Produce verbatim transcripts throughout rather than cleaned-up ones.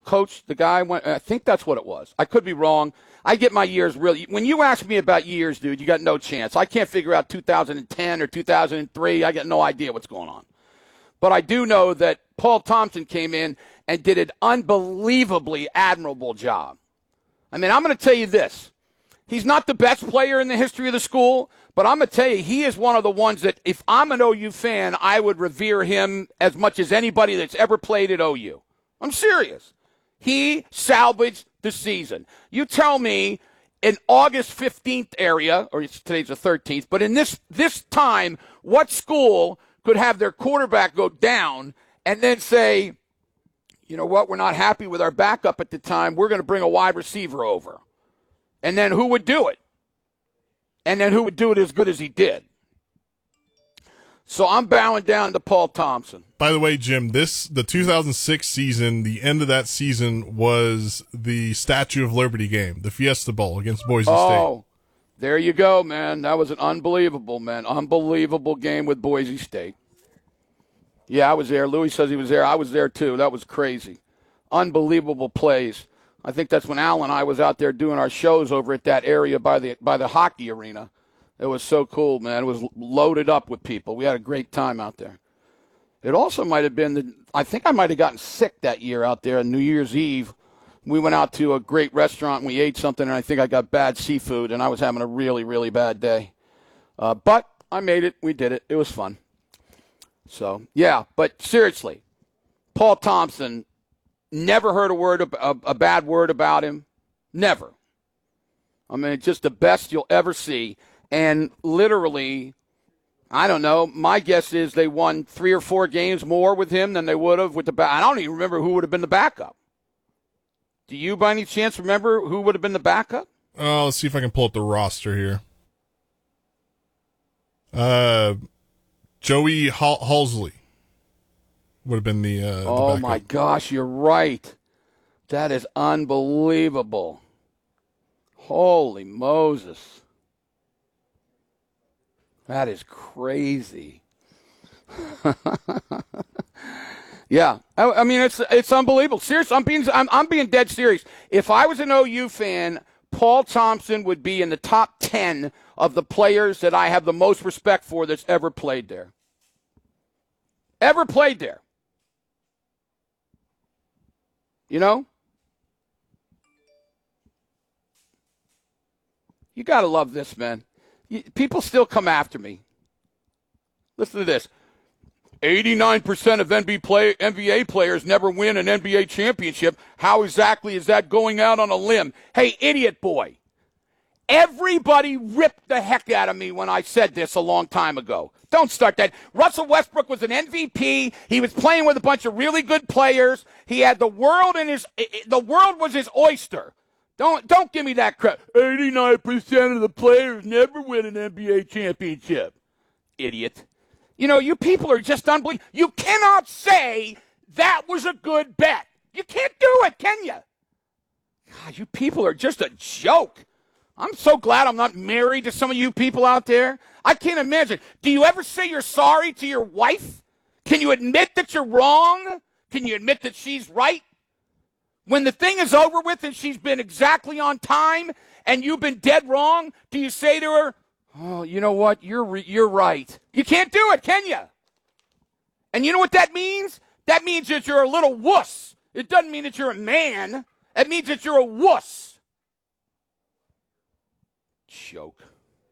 coach, the guy went. I think that's what it was. I could be wrong. I get my years really. When you ask me about years, dude, you got no chance. I can't figure out two thousand ten or two thousand three. I got no idea what's going on. But I do know that Paul Thompson came in and did an unbelievably admirable job. I mean, I'm going to tell you this. He's not the best player in the history of the school, but I'm going to tell you, he is one of the ones that if I'm an O U fan, I would revere him as much as anybody that's ever played at O U. I'm serious. He salvaged the season. You tell me in August fifteenth area, or today's the thirteenth, but in this this time, what school could have their quarterback go down and then say, you know what, we're not happy with our backup at the time, we're going to bring a wide receiver over. And then who would do it? And then who would do it as good as he did? So I'm bowing down to Paul Thompson. By the way, Jim, this the two thousand six season, the end of that season was the Statue of Liberty game, the Fiesta Bowl against Boise oh, State. Oh, there you go, man. That was an unbelievable, man, unbelievable game with Boise State. Yeah, I was there. Louis says he was there. I was there, too. That was crazy. Unbelievable plays. I think that's when Al and I was out there doing our shows over at that area by the by the hockey arena. It was so cool, man. It was loaded up with people. We had a great time out there. It also might have been, the, I think I might have gotten sick that year out there on New Year's Eve. We went out to a great restaurant and we ate something, and I think I got bad seafood, and I was having a really, really bad day. Uh, but I made it. We did it. It was fun. So, yeah, but seriously, Paul Thompson, never heard a word, a, a bad word about him. Never. I mean, just the best you'll ever see. And literally, I don't know, my guess is they won three or four games more with him than they would have with the back. I don't even remember who would have been the backup. Do you, by any chance, remember who would have been the backup? Oh, let's see if I can pull up the roster here. Uh, Joey Hal- Halsley would have been the, uh, oh, the my gosh, you're right. That is unbelievable. Holy Moses. That is crazy. Yeah, I, I mean, it's it's unbelievable. Seriously, I'm being I'm, I'm being dead serious. If I was an O U fan, Paul Thompson would be in the top ten of the players that I have the most respect for that's ever played there. Ever played there. You know? You got to love this, man. You, people still come after me. Listen to this. eighty-nine percent of N B A, play, N B A players never win an N B A championship. How exactly is that going out on a limb? Hey, idiot boy. Everybody ripped the heck out of me when I said this a long time ago. Don't start that. Russell Westbrook was an M V P. He was playing with a bunch of really good players. He had the world in his – the world was his oyster. Don't don't give me that crap. eighty-nine percent of the players never win an N B A championship. Idiot. You know, you people are just unbelievable. You cannot say that was a good bet. You can't do it, can you? God, you people are just a joke. I'm so glad I'm not married to some of you people out there. I can't imagine. Do you ever say you're sorry to your wife? Can you admit that you're wrong? Can you admit that she's right? When the thing is over with and she's been exactly on time and you've been dead wrong, do you say to her, oh, you know what? You're re- you're right. You can't do it, can you? And you know what that means? That means that you're a little wuss. It doesn't mean that you're a man. It means that you're a wuss. Joke.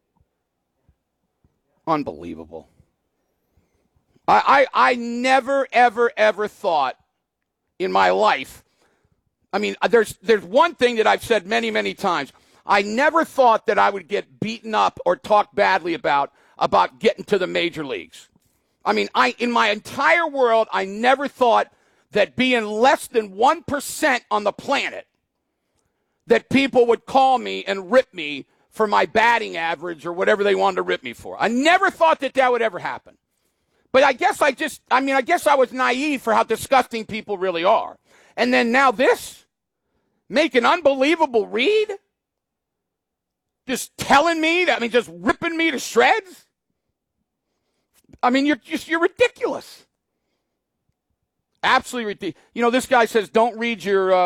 Unbelievable. I, I I never, ever, ever thought in my life, I mean, there's there's one thing that I've said many, many times. I never thought that I would get beaten up or talked badly about about getting to the major leagues. I mean, I in my entire world, I never thought that being less than one percent on the planet, that people would call me and rip me for my batting average or whatever they wanted to rip me for. I never thought that that would ever happen. But I guess I just, I mean, I guess I was naive for how disgusting people really are. And then now this, make an unbelievable read, just telling me, that, I mean, just ripping me to shreds. I mean, you're just, you're ridiculous. Absolutely ridiculous. You know, this guy says, don't read your, uh,